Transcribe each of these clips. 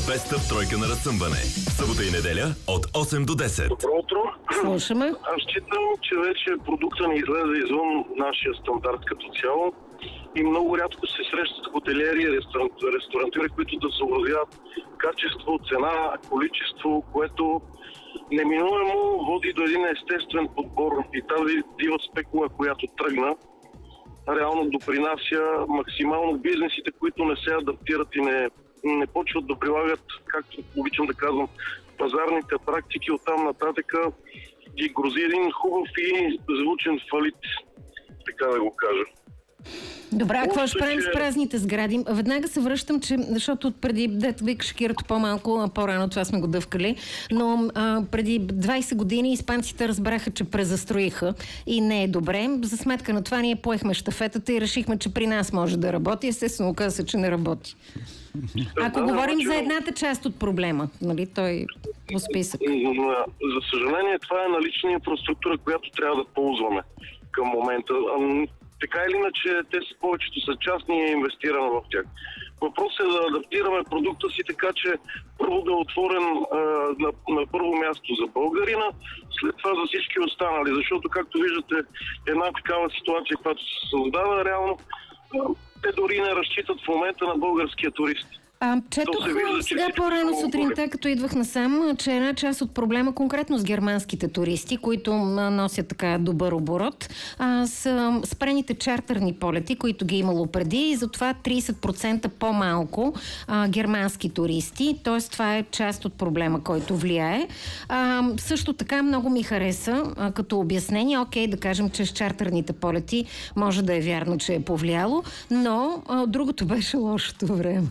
Беста в тройка на разсъмване. Събота и неделя от 8 до 10. Добро утро. Слушаме. Аз считам, че вече продукта ни излезе извън нашия стандарт като цяло и много рядко се срещат хотелиери и ресторантьори, които да съобразяват качество, цена, количество, което неминуемо води до един естествен подбор. И тази дива спекула, която тръгна, реално допринася максимално бизнесите, които не се адаптират и не почват да прилагат, както обичам да казвам, пазарните практики. Оттам нататък ги грози един хубав и звучен фалит, така да го кажа. Добре, а какво ще правим с празните сгради? Веднага се връщам, защото преди, дето викаш кирато по-малко, а по-рано това сме го дъвкали, но преди 20 години испанците разбраха, че презастроиха и не е добре. За сметка на това ние поехме щафетата и решихме, че при нас може да работи. Естествено, оказа се, че не работи. Ако говорим за едната част от проблема, нали, той по списък. За съжаление, това е налична инфраструктура, която трябва да ползваме към момента. Така или иначе, те са повечето са частни и е инвестирано в тях. Въпросът е да адаптираме продукта си така, че първо да е отворен на първо място за българина, след това за всички останали. Защото, както виждате, една такава ситуация, която се създава реално, те дори не разчитат в момента на българския турист. Четох сега по-рано сутринта, като идвах насам, че една част от проблема, конкретно с германските туристи, които носят така добър оборот, са спрените чартерни полети, които ги имало преди, и затова 30% по-малко германски туристи. Т.е. това е част от проблема, който влияе. Също така много ми хареса като обяснение. Окей, да кажем, че с чартерните полети може да е вярно, че е повлияло, но другото беше лошото време.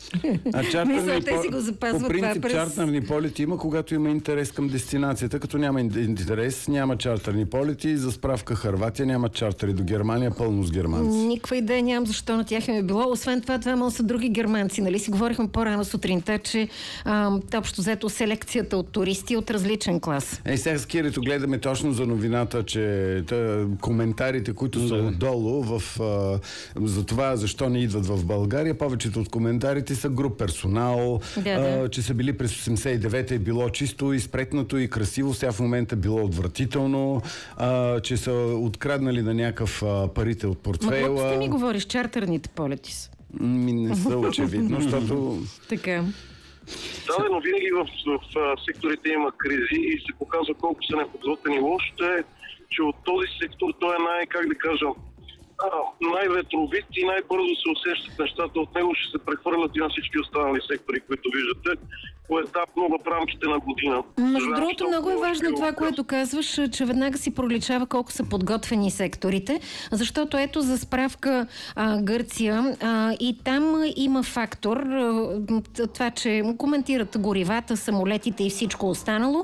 Те си го запазват. По принцип, чартерни полети има, когато има интерес към дестинацията. Като няма интерес, няма чартерни полети. За справка, Хърватия няма чартери до Германия, пълно с германци. Никаква идея нямам защо на тях е било. Освен това, двама са други германци. Нали си говорихме по-рано сутринта, че общо взето селекцията от туристи от различен клас. Сега с Кирито гледаме точно за новината, че коментарите, които са отдолу за това защо не идват в България, повечето от коментарите са груп персонал, че са били през 89-та, е било чисто и спретнато и красиво, сега в момента било отвратително, че са откраднали на някакъв парите от портфейла. Какво ми говориш? Чартерните полети са? Не са очевидно, защото... Така. Да, но винаги в секторите има кризи и се показва колко са неподготвени. Лошото е, че от този сектор той е как да кажа, най-ветровит и най-бързо се усещат нещата. От него ще се прехвърлят и на всички останали сектори, които виждате, поетапно в рамките на година. Между другото, много е важно това, което казваш, че веднага си проличава колко са подготвени секторите, защото ето за справка Гърция и там има фактор, това, че коментират горивата, самолетите и всичко останало,